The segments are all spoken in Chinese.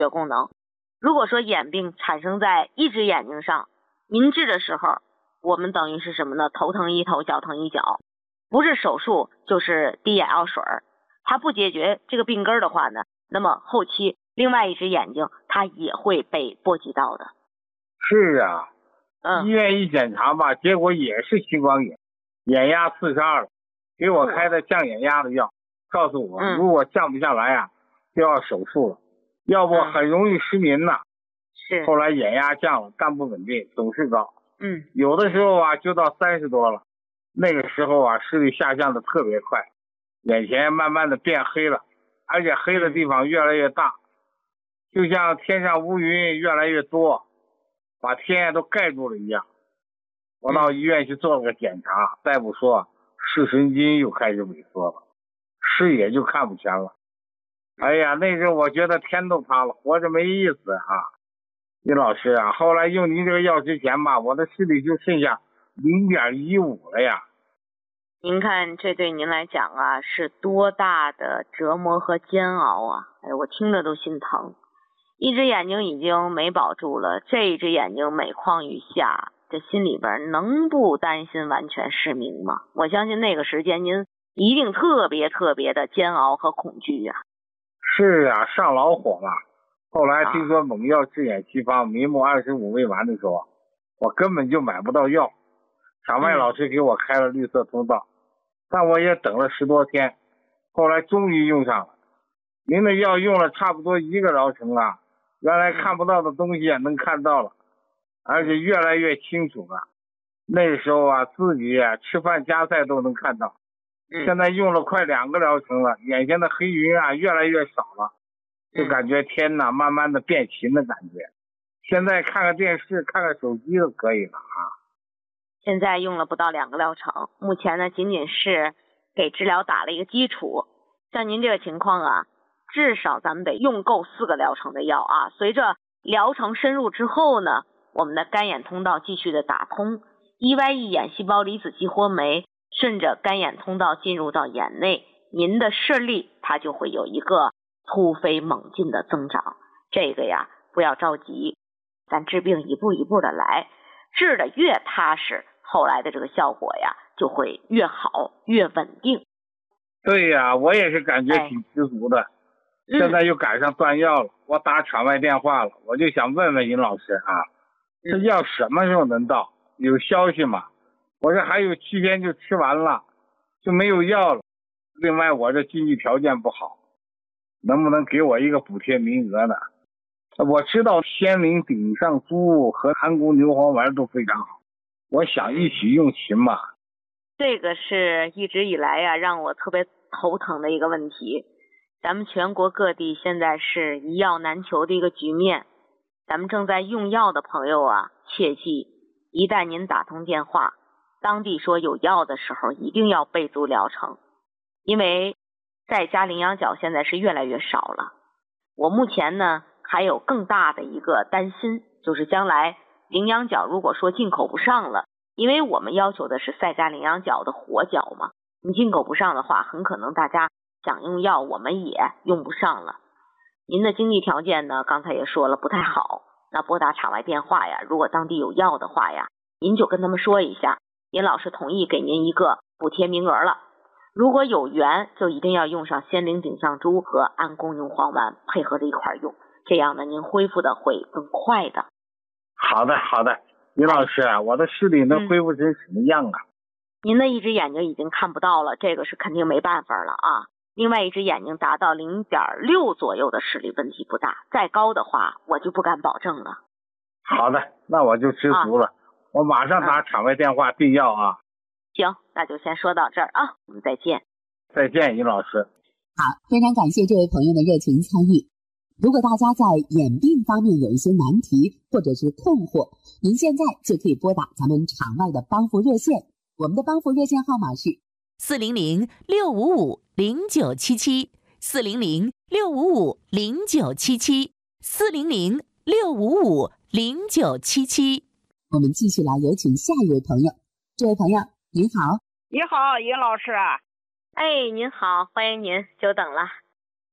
血功能。如果说眼病产生在一只眼睛上，您治的时候，我们等于是什么呢？头疼医头，脚疼医脚，不是手术就是滴眼药水，它不解决这个病根的话呢，那么后期另外一只眼睛它也会被波及到的。 是啊，医院一检查吧，结果也是青光眼，眼压42了，给我开的降眼压的药，告诉我如果降不下来啊，就要手术了，要不很容易失明呐。 是。 后来眼压降了，但不稳定，总是高。有的时候啊就到30多了，那个时候啊视力下降的特别快，眼前慢慢的变黑了，而且黑的地方越来越大，就像天上乌云越来越多，把天都盖住了一样。我到医院去做了个检查，大夫说视神经又开始萎缩了，视野就看不全了。哎呀，那时候我觉得天都塌了，活着没意思啊。李老师啊，后来用您这个药之前吧，我的视力就剩下0.15了呀。 您看这对您来讲啊是多大的折磨和煎熬啊！哎，我听着都心疼。一只眼睛已经没保住了，这一只眼睛每况愈下，这心里边能不担心完全失明吗？我相信那个时间您一定特别的煎熬和恐惧啊。 是啊，上老火了。后来听说猛药治眼西方，明目25未完的时候，我根本就买不到药。场外老师给我开了绿色通道，但我也等了10多天，后来终于用上了。您的药用了差不多1个疗程啊，原来看不到的东西能看到了，而且越来越清楚了。那个时候啊，自己吃饭夹菜都能看到。现在用了快2个疗程了，眼前的黑云啊越来越少了，就感觉天呐慢慢的变晴的感觉。现在看个电视看个手机都可以了啊。 现在用了不到2个疗程，目前呢仅仅是给治疗打了一个基础。像您这个情况啊，至少咱们得用够4个疗程的药啊。随着疗程深入之后呢，我们的干眼通道继续的打通，EYE 眼细胞离子激活酶顺着干眼通道进入到眼内，您的视力它就会有一个突飞猛进的增长。这个呀不要着急，咱治病一步一步的来，治的越踏实，后来的这个效果呀就会越好越稳定。 对呀，我也是感觉挺知足的。现在又赶上断药了，我打场外电话了，我就想问问尹老师啊，这药什么时候能到？有消息吗？我这还有7天就吃完了，就没有药了。另外我这经济条件不好，能不能给我一个补贴名额呢？我知道仙灵顶上珠和安宫牛黄丸都非常好，我想一起用齐嘛。 这个是一直以来呀让我特别头疼的一个问题。咱们全国各地现在是一药难求的一个局面，咱们正在用药的朋友啊，切记一旦您打通电话，当地说有药的时候，一定要备足疗程，因为在家羚羊角现在是越来越少了。我目前呢还有更大的一个担心，就是将来羚羊角如果说进口不上了，因为我们要求的是赛家羚羊角的活角嘛，你进口不上的话，很可能大家想用药我们也用不上了。您的经济条件呢刚才也说了不太好，那拨打场外电话呀，如果当地有药的话呀，您就跟他们说一下，尹老师同意给您一个补贴名额了。如果有缘，就一定要用上仙灵顶上珠和安宫牛黄丸配合着一块用，这样呢您恢复的会更快的。 好的好的，尹老师，我的视力能恢复成什么样啊？ 您的一只眼睛已经看不到了，这个是肯定没办法了啊。另外一只眼睛达到0.6左右的视力问题不大，再高的话我就不敢保证了。 好的，那我就知足了，我马上打场外电话订药啊。 行，那就先说到这儿啊，我们再见。 再见，尹老师。 好，非常感谢这位朋友的热情参与。如果大家在眼病方面有一些难题或者是困惑，您现在就可以拨打咱们场外的帮扶热线，我们的帮扶热线号码是 400-655-0977，400-655-0977。 我们继续来有请下一位朋友。这位朋友您好。 你好，尹老师啊。 哎，您好，欢迎您，久等了。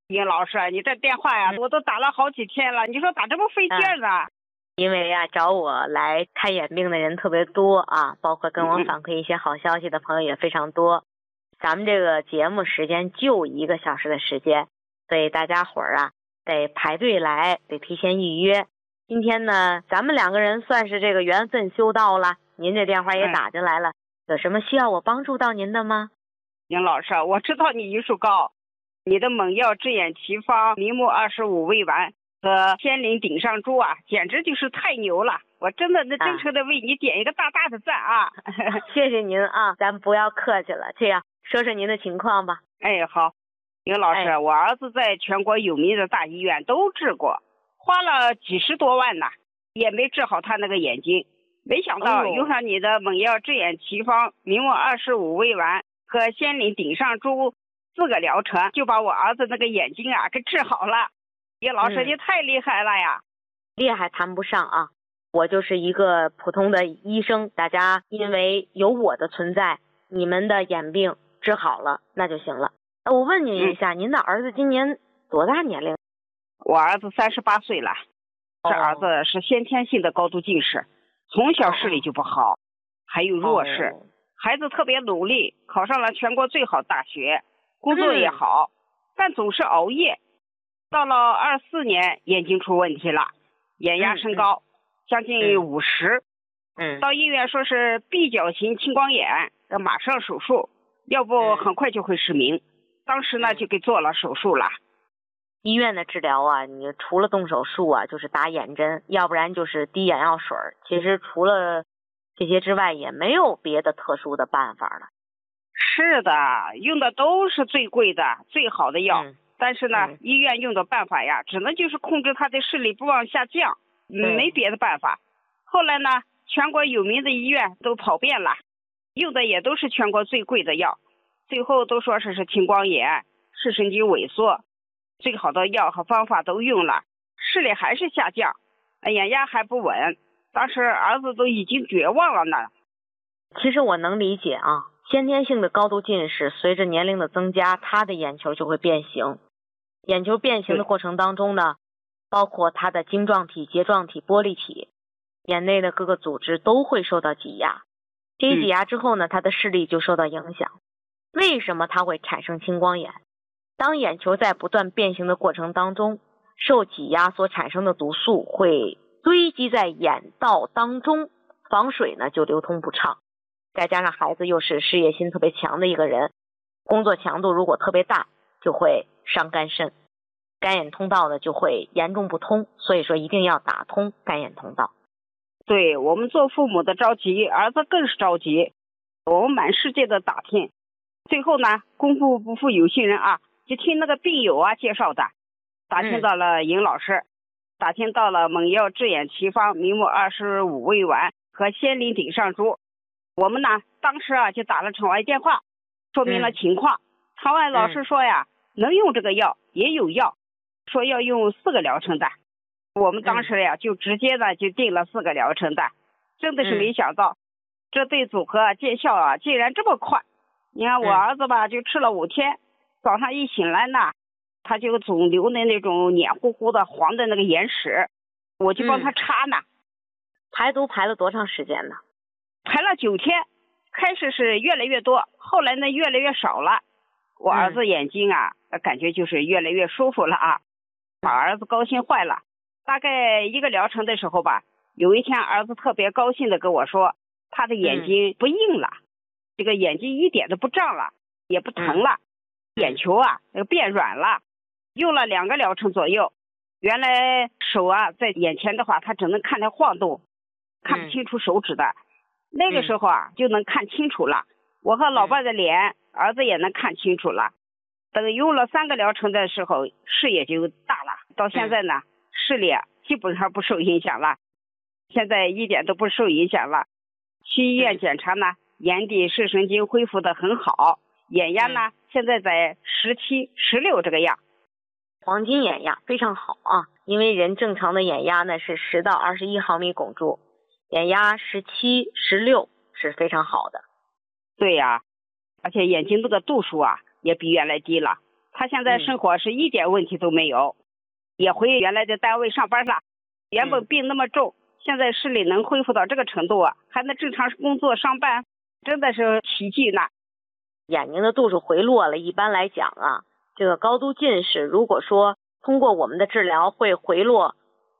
殷老师，你这电话呀，我都打了好几天了，你说咋这么费劲呢？ 因为呀，找我来看眼病的人特别多啊，包括跟我反馈一些好消息的朋友也非常多。咱们这个节目时间就1个小时的时间，所以大家伙儿啊得排队来，得提前预约。今天呢，咱们2个人算是这个缘分修到了，您这电话也打进来了，有什么需要我帮助到您的吗？ 殷老师，我知道你医术高，你的猛药治眼奇方明目25味丸和仙灵顶上珠啊，简直就是太牛了！我真的真诚的为你点一个大大的赞啊！ 谢谢您啊，咱不要客气了。这样说说您的情况吧。 哎，好，殷老师，我儿子在全国有名的大医院都治过，花了几十多万呢，也没治好他那个眼睛。没想到用上你的猛药治眼奇方明目25味丸和仙灵顶上珠4个疗程，就把我儿子那个眼睛啊给治好了。殷老师，你太厉害了呀！ 厉害谈不上啊，我就是一个普通的医生，大家因为有我的存在，你们的眼病治好了那就行了。我问您一下，您的儿子今年多大年龄？ 我儿子38岁了，这儿子是先天性的高度近视，从小视力就不好，还有弱视。孩子特别努力，考上了全国最好大学，工作也好，但总是熬夜。到了24年，眼睛出问题了，眼压升高，将近50。到医院说是闭角型青光眼，要马上手术，要不很快就会失明。当时呢，就给做了手术了。 医院的治疗啊，你除了动手术啊，就是打眼针，要不然就是滴眼药水。其实除了这些之外，也没有别的特殊的办法了。 是的，用的都是最贵的、最好的药。但是呢，医院用的办法呀，只能就是控制他的视力不往下降，没别的办法。后来呢，全国有名的医院都跑遍了，用的也都是全国最贵的药，最后都说是青光眼、视神经萎缩，最好的药和方法都用了，视力还是下降，眼压还不稳。当时儿子都已经绝望了呢。 其实我能理解啊，先天性的高度近视，随着年龄的增加，他的眼球就会变形。眼球变形的过程当中呢，包括他的晶状体、睫状体、玻璃体，眼内的各个组织都会受到挤压。这一挤压之后呢，他的视力就受到影响。为什么它会产生青光眼？当眼球在不断变形的过程当中，受挤压所产生的毒素会堆积在眼道当中，房水呢就流通不畅。再加上孩子又是事业心特别强的一个人，工作强度如果特别大，就会伤肝肾，干眼通道呢就会严重不通，所以说一定要打通干眼通道。 对，我们做父母的着急，儿子更是着急，我们满世界的打听，最后呢，功夫不负有心人啊，就听那个病友啊介绍的，打听到了尹老师，打听到了猛药治眼奇方明目25味丸和仙灵顶上珠。我们呢当时啊就打了场外电话，说明了情况。场外老师说呀，能用这个药也有药，说要用4个疗程的。我们当时呀就直接的就定了4个疗程的，真的是没想到，这对组合见效啊竟然这么快。你看我儿子吧，就吃了5天，早上一醒来呢，他就总流的那种黏糊糊的黄的那个眼屎，我就帮他擦呢。 排毒排了多长时间呢？ 排了9天，开始是越来越多，后来呢越来越少了。我儿子眼睛啊，感觉就是越来越舒服了啊，把儿子高兴坏了。大概1个疗程的时候吧，有一天儿子特别高兴的跟我说，他的眼睛不硬了，这个眼睛一点都不胀了，也不疼了，眼球啊变软了。用了2个疗程左右，原来手啊在眼前的话，他只能看着晃动，看不清楚手指的。那个时候啊就能看清楚了，我和老伴的脸，儿子也能看清楚了。等用了3个疗程的时候，视野就大了。到现在呢，视力基本上不受影响了，现在一点都不受影响了。去医院检查呢，眼底视神经恢复的很好，眼压呢现在在17、16这个样。 黄金眼压非常好啊，因为人正常的眼压呢是10到21毫米汞柱，眼压17、16是非常好的。 对呀，而且眼睛这个度数啊也比原来低了， 他现在生活是一点问题都没有，也回原来的单位上班了。原本病那么重，现在视力能恢复到这个程度啊，还能正常工作上班，真的是奇迹呢。 眼睛的度数回落了，一般来讲啊，这个高度近视如果说通过我们的治疗会回落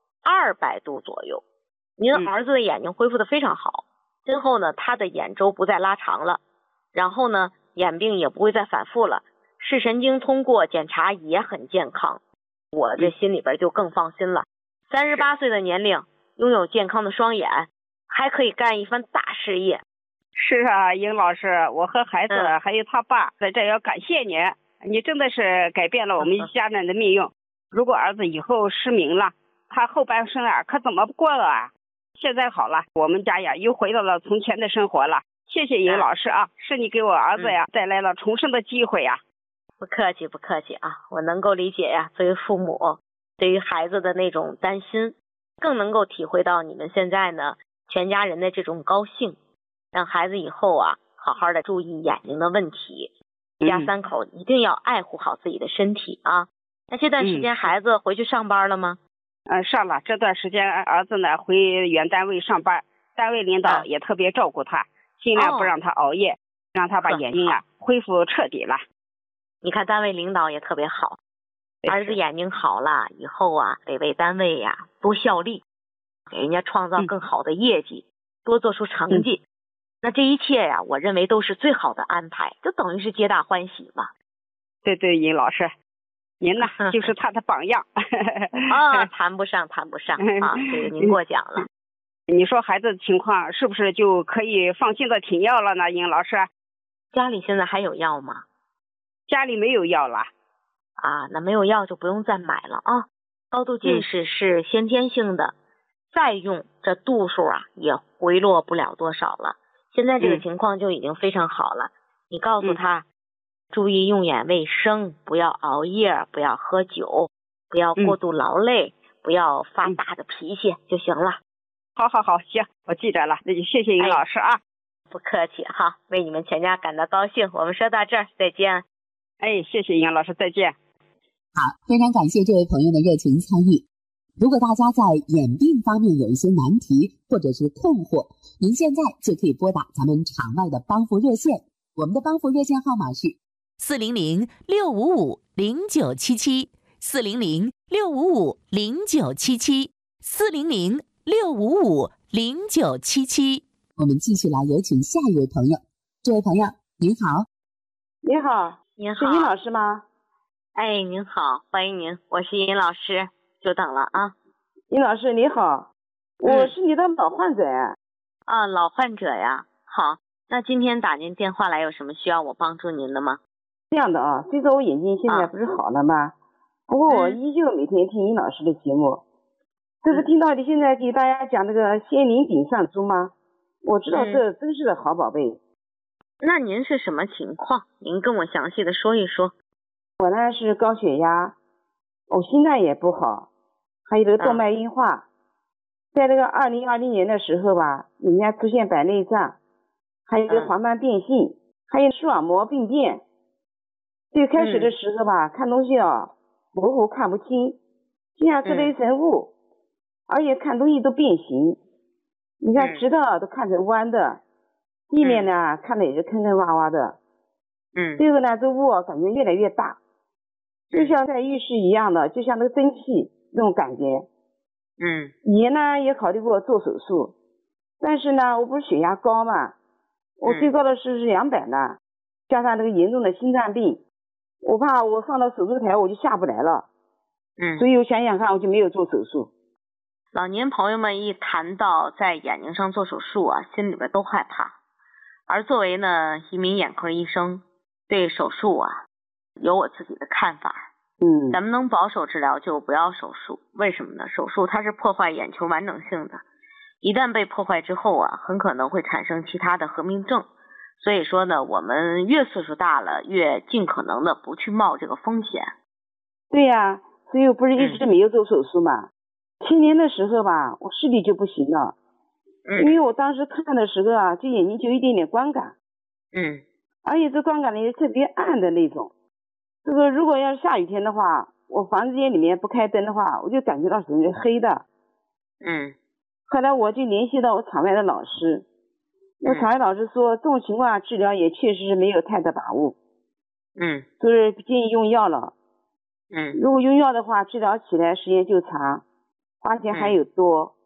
200度左右。您儿子的眼睛恢复的非常好，今后呢他的眼周不再拉长了，然后呢眼病也不会再反复了，视神经通过检查也很健康，我这心里边就更放心了。38岁的年龄，拥有健康的双眼，还可以干一番大事业。 是啊，尹老师，我和孩子还有他爸在这要感谢您，你真的是改变了我们一家人的命运。如果儿子以后失明了，他后半生啊可怎么过了啊？现在好了，我们家呀又回到了从前的生活了。谢谢尹老师啊，是你给我儿子呀带来了重生的机会呀。 不客气不客气啊，我能够理解呀，作为父母对于孩子的那种担心，更能够体会到你们现在呢全家人的这种高兴，让孩子以后啊好好的注意眼睛的问题，家三口一定要爱护好自己的身体啊。那这段时间孩子回去上班了吗？ 上了，这段时间儿子呢回原单位上班，单位领导也特别照顾他，尽量不让他熬夜，让他把眼睛啊恢复彻底了。 你看单位领导也特别好，儿子眼睛好了以后啊得为单位呀多效力，给人家创造更好的业绩，多做出成绩。那这一切呀我认为都是最好的安排，就等于是皆大欢喜嘛。 对对，尹老师您呢就是他的榜样。 谈不上啊，这个您过奖了。 你说孩子的情况是不是就可以放心的停药了呢，尹老师？ 家里现在还有药吗？ 家里没有药了。 那没有药就不用再买了啊。高度近视是先天性的，再用这度数啊也回落不了多少了。现在这个情况就已经非常好了。你告诉他注意用眼卫生，不要熬夜，不要喝酒，不要过度劳累，不要发大的脾气就行了。 好，行，我记着了，那就谢谢尹老师啊。 不客气哈，为你们全家感到高兴。我们说到这儿，再见。 谢谢尹老师，再见。 好，非常感谢这位朋友的热情参与。如果大家在眼病方面有一些难题或者是困惑，您现在就可以拨打咱们场外的帮扶热线，我们的帮扶热线号码是 400-655-0977，400-655-0977。 我们继续来有请下一位朋友。这位朋友您好。 你好， 您好， 是尹老师吗？ 您好，欢迎您，我是尹老师，久等了啊。 尹老师你好，我是你的老患者呀。 老患者呀，好，那今天打您电话来有什么需要我帮助您的吗？ 这样的啊，虽说我眼睛现在不是好了吗？不过我依旧每天听尹老师的节目。这不听到你现在给大家讲这个仙灵顶上珠吗？我知道这真是个好宝贝。 那您是什么情况？您跟我详细的说一说。 我呢是高血压，我心脏也不好，还有这个动脉硬化。在这个2020年的时候吧，人家出现白内障，还有这个黄斑变性，还有视网膜病变。最开始的时候吧，看东西模糊看不清，就像是雷神雾，而且看东西都变形。你看直的都看成弯的，地面呢看的也是坑坑洼洼的。最后呢，这雾感觉越来越大，就像在浴室一样的，就像那个蒸汽那种感觉。以前呢也考虑过做手术，但是呢我不是血压高嘛，我最高的是200呢，加上这个严重的心脏病，我怕我上到手术台我就下不来了。所以我想想看，我就没有做手术。 老年朋友们一谈到在眼睛上做手术啊，心里边都害怕。而作为呢一名眼科医生，对手术啊有我自己的看法。咱们能保守治疗就不要手术。为什么呢？手术它是破坏眼球完整性的，一旦被破坏之后啊，很可能会产生其他的合并症。所以说呢，我们越岁数大了，越尽可能的不去冒这个风险。 对呀，所以我不是一直没有做手术嘛。前年的时候吧，我视力就不行了。因为我当时看的时候啊，就眼睛就有一点点光感。而且这光感呢也特别暗的那种。 这个如果要是下雨天的话，我房间里面不开灯的话，我就感觉到整个黑的。后来我就联系到我场外的老师，我场外老师说这种情况治疗也确实是没有太大把握。就是建议用药了。如果用药的话，治疗起来时间就长，花钱还有多。